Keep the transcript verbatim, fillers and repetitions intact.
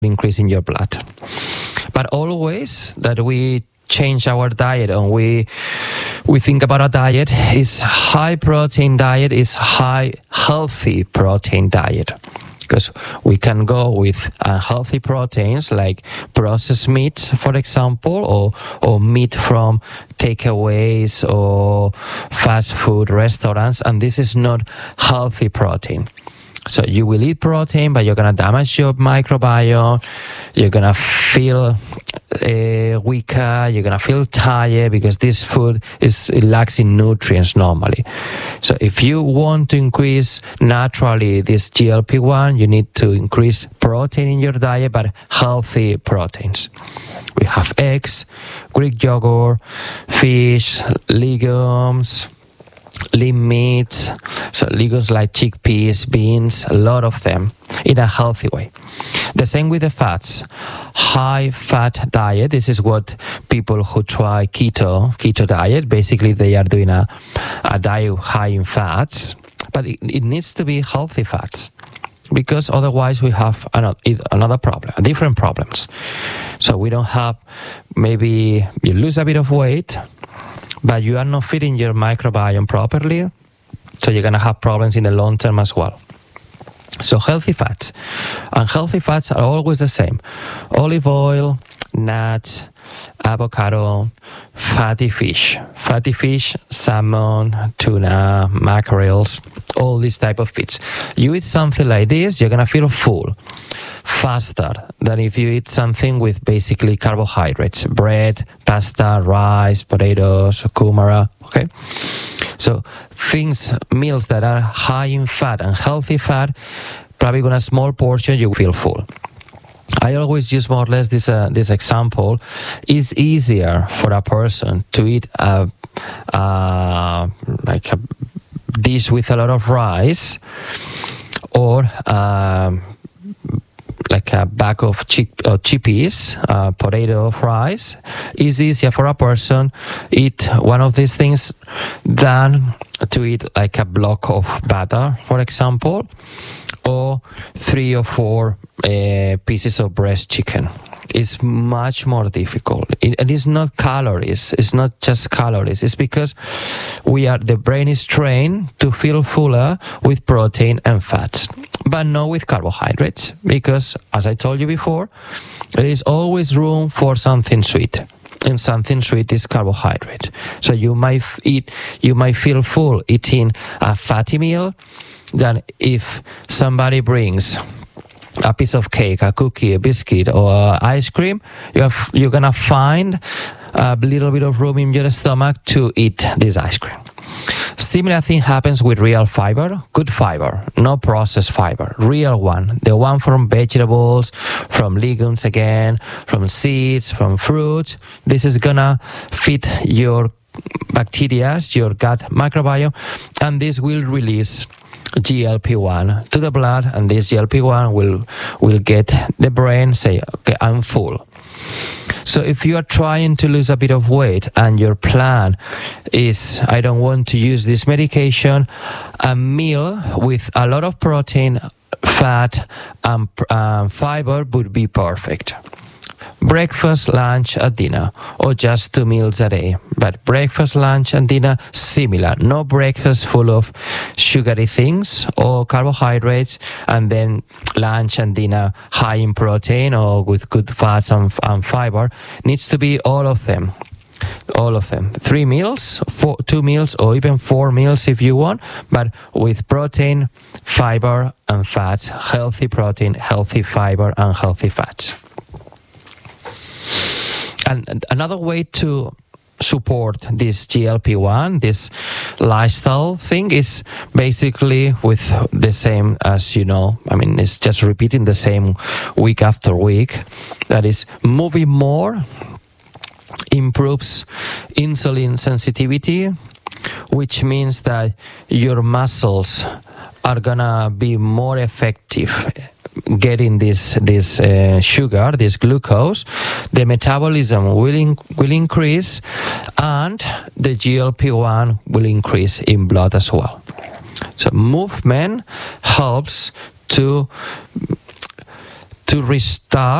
increase in your blood. But always that we change our diet and we we think about a diet is high protein diet, is high healthy protein diet. Because we can go with unhealthy proteins like processed meats, for example, or or meat from takeaways or fast food restaurants, and this is not healthy protein. So you will eat protein, but you're going to damage your microbiome, you're going to feel uh, weaker, you're going to feel tired because this food is it lacks in nutrients normally. So if you want to increase naturally this G L P one, you need to increase protein in your diet, but healthy proteins. We have eggs, Greek yogurt, fish, legumes, lean meats, so legumes like chickpeas, beans, a lot of them in a healthy way. The same with the fats. High fat diet, this is what people who try keto, keto diet, basically they are doing a, a diet high in fats, but it, it needs to be healthy fats because otherwise we have another, another problem, different problems. So we don't have, maybe you lose a bit of weight, but you are not feeding your microbiome properly, so you're going to have problems in the long term as well. So healthy fats. And healthy fats are always the same. Olive oil, nuts, avocado, fatty fish. Fatty fish, salmon, tuna, mackerels, all these type of fish. You eat something like this, you're going to feel full faster than if you eat something with basically carbohydrates, bread, pasta, rice, potatoes, kumara, okay? So things, meals that are high in fat and healthy fat, probably in a small portion, you feel full. I always use more or less this uh, this example. It's easier for a person to eat a, uh, like a dish with a lot of rice or um, like a bag of chick or chickpeas, uh, potato fries. It's easier for a person eat one of these things than to eat like a block of butter, for example, or three or four uh, pieces of breast chicken. It's much more difficult. It, and it's not calories. It's not just calories. It's because we are the brain is trained to feel fuller with protein and fats, but not with carbohydrates. Because, as I told you before, there is always room for something sweet. And something sweet is carbohydrate. So you might eat, you might feel full eating a fatty meal than if somebody brings a piece of cake, a cookie, a biscuit, or ice cream. You're, you're gonna find a little bit of room in your stomach to eat this ice cream. Similar thing happens with real fiber, good fiber, no processed fiber, real one, the one from vegetables, from legumes again, from seeds, from fruits. This is gonna feed your bacteria, your gut microbiome, and this will release G L P one to the blood, and this G L P one will will get the brain say, okay, I'm full. So if you are trying to lose a bit of weight and your plan is, I don't want to use this medication, a meal with a lot of protein, fat, and um, fiber would be perfect. Breakfast, lunch, and dinner, or just two meals a day. But breakfast, lunch, and dinner, similar. No breakfast full of sugary things or carbohydrates, and then lunch and dinner high in protein or with good fats and, and fiber. Needs to be all of them. All of them. Three meals, four, two meals, or even four meals if you want, but with protein, fiber, and fats. Healthy protein, healthy fiber, and healthy fats. And another way to support this G L P one, this lifestyle thing, is basically with the same as, you know, I mean, it's just repeating the same week after week. That is, moving more improves insulin sensitivity, which means that your muscles are gonna be more effective getting this this uh, sugar, this glucose. The metabolism will in, will increase, and the G L P one will increase in blood as well. So movement helps to to restart